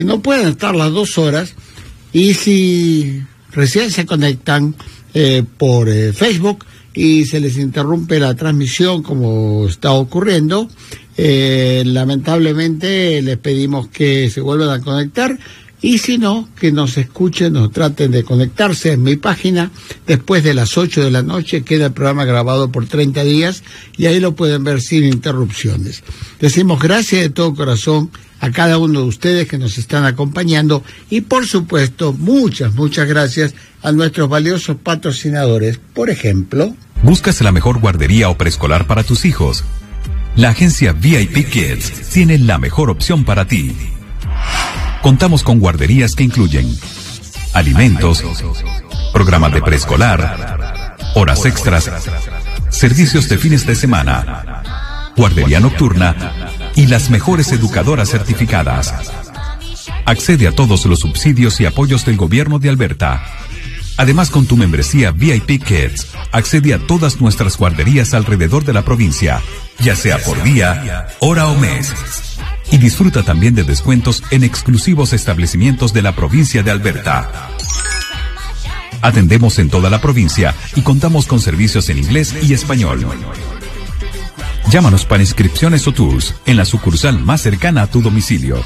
No pueden estar las 2 horas, y si recién se conectan por Facebook y se les interrumpe la transmisión como está ocurriendo, lamentablemente les pedimos que se vuelvan a conectar, y si no, que nos escuchen, nos traten de conectarse en mi página. Después de las 8 de la noche queda el programa grabado por 30 días y ahí lo pueden ver sin interrupciones. Decimos gracias de todo corazón a cada uno de ustedes que nos están acompañando, y por supuesto muchas gracias a nuestros valiosos patrocinadores. Por ejemplo, ¿buscas la mejor guardería o preescolar para tus hijos? La agencia VIP Kids tiene la mejor opción para ti. Contamos con guarderías que incluyen alimentos, programas de preescolar, horas extras, servicios de fines de semana, guardería nocturna y las mejores educadoras certificadas. Accede a todos los subsidios y apoyos del gobierno de Alberta. Además, con tu membresía VIP Kids, accede a todas nuestras guarderías alrededor de la provincia, ya sea por día, hora o mes. Y disfruta también de descuentos en exclusivos establecimientos de la provincia de Alberta. Atendemos en toda la provincia y contamos con servicios en inglés y español. Llámanos para inscripciones o tours en la sucursal más cercana a tu domicilio,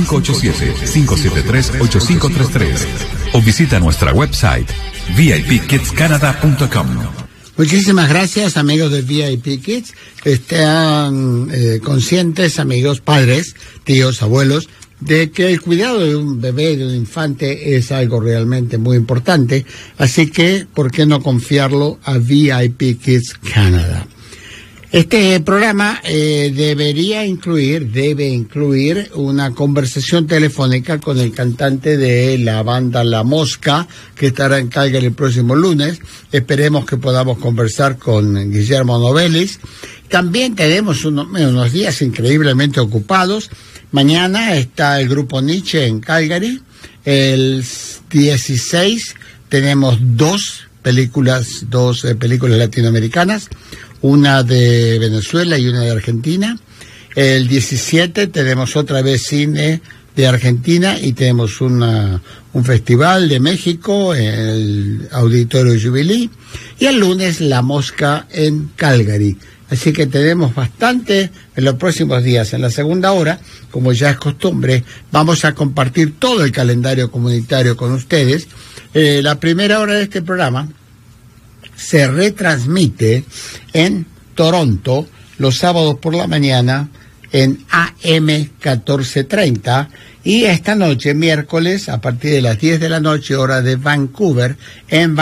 587-573-8533, o visita nuestra website vipkidscanada.com. Muchísimas gracias, amigos de VIP Kids. Están conscientes, amigos, padres, tíos, abuelos, de que el cuidado de un bebé, de un infante, es algo realmente muy importante. Así que, ¿por qué no confiarlo a VIP Kids Canada? Este programa debe incluir una conversación telefónica con el cantante de la banda La Mosca, que estará en Calgary el próximo lunes. Esperemos que podamos conversar con Guillermo Novelis. También tenemos unos días increíblemente ocupados. Mañana está el grupo Nietzsche en Calgary. El 16 tenemos dos películas latinoamericanas, una de Venezuela y una de Argentina. El 17 tenemos otra vez cine de Argentina, y tenemos un festival de México en el Auditorio Jubilee, y el lunes La Mosca en Calgary. Así que tenemos bastante en los próximos días. En la segunda hora, como ya es costumbre, vamos a compartir todo el calendario comunitario con ustedes. La primera hora de este programa se retransmite en Toronto los sábados por la mañana en AM 1430, y esta noche, miércoles, a partir de las 10 de la noche, hora de Vancouver, en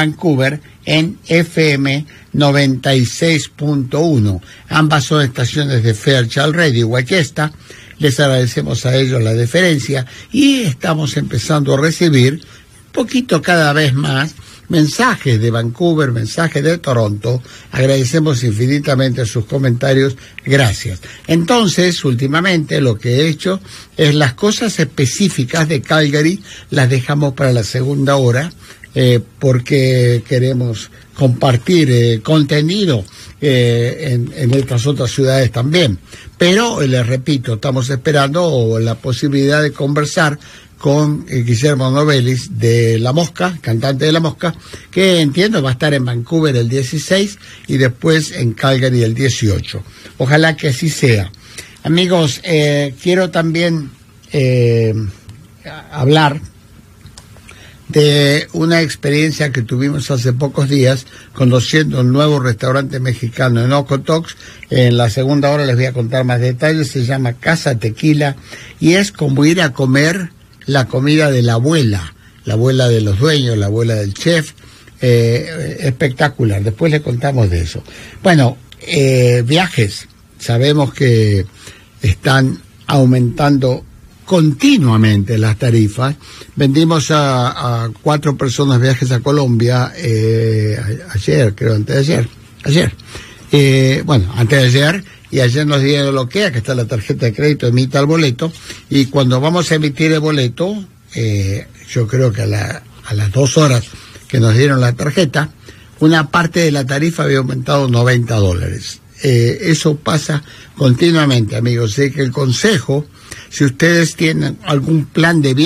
FM 96.1. Ambas son estaciones de Fairchild Radio Guayesta. Les agradecemos a ellos la deferencia, y estamos empezando a recibir poquito cada vez más mensajes de Vancouver, mensajes de Toronto. Agradecemos infinitamente sus comentarios. Gracias. Entonces, últimamente lo que he hecho es las cosas específicas de Calgary las dejamos para la segunda hora, porque queremos compartir contenido en estas otras ciudades también. Pero, les repito, estamos esperando la posibilidad de conversar con Guillermo Novelis de La Mosca, cantante de La Mosca, que entiendo va a estar en Vancouver el 16 y después en Calgary el 18. Ojalá que así sea. Amigos, quiero también hablar de una experiencia que tuvimos hace pocos días conociendo un nuevo restaurante mexicano en Okotoks. En la segunda hora les voy a contar más detalles. Se llama Casa Tequila, y es como ir a comer la comida de la abuela de los dueños, la abuela del chef. Espectacular. Después le contamos de eso. Bueno, viajes. Sabemos que están aumentando continuamente las tarifas. Vendimos a 4 personas viajes a Colombia ayer, creo, antes de ayer. Antes de ayer. Y ayer nos dieron lo que está la tarjeta de crédito, emita el boleto, y cuando vamos a emitir el boleto, yo creo que a las 2 horas que nos dieron la tarjeta, una parte de la tarifa había aumentado $90. Eso pasa continuamente, amigos. Así que el consejo, si ustedes tienen algún plan de viaje,